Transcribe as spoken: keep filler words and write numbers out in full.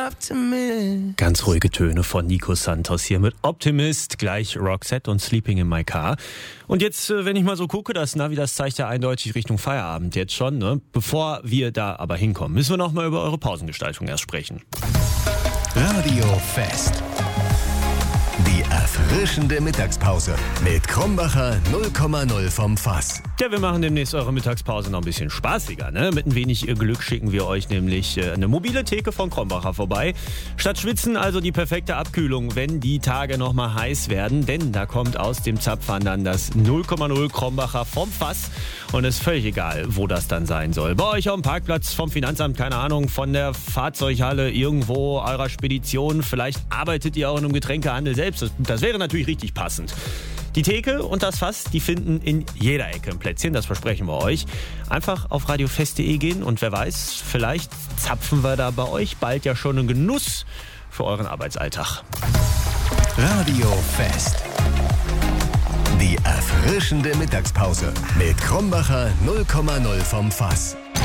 Ganz ruhige Töne von Nico Santos hier mit Optimist, gleich Roxette und Sleeping in My Car. Und jetzt, wenn ich mal so gucke, das Navi, das zeigt ja eindeutig Richtung Feierabend jetzt schon, ne? Bevor wir da aber hinkommen, müssen wir noch mal über eure Pausengestaltung erst sprechen. Radio Fest. Die erfrischende Mittagspause mit Krombacher null Komma null vom Fass. Ja, wir machen demnächst eure Mittagspause noch ein bisschen spaßiger, ne? Mit ein wenig Glück schicken wir euch nämlich äh, eine mobile Theke von Krombacher vorbei. Statt Schwitzen also die perfekte Abkühlung, wenn die Tage noch mal heiß werden, denn da kommt aus dem Zapfhahn dann das null Komma null Krombacher vom Fass und ist völlig egal, wo das dann sein soll. Bei euch auf dem Parkplatz vom Finanzamt, keine Ahnung, von der Fahrzeughalle, irgendwo eurer Spedition, vielleicht arbeitet ihr auch in einem Getränkehandel selbst. Das, das wäre natürlich richtig passend. Die Theke und das Fass, die finden in jeder Ecke ein Plätzchen, das versprechen wir euch. Einfach auf radiofest punkt de gehen und wer weiß, vielleicht zapfen wir da bei euch bald ja schon einen Genuss für euren Arbeitsalltag. Radio Fest. Die erfrischende Mittagspause mit Krombacher null Komma null vom Fass.